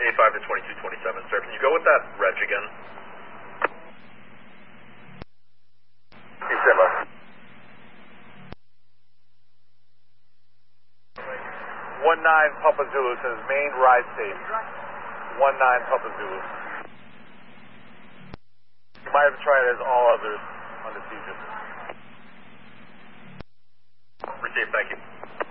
A5 to 2227, sir. Can you go with that reg again? December. 19 Papa Zulu says main ride safe. 19 Papa Zulu. You might have tried as all others on the season. Received, thank you.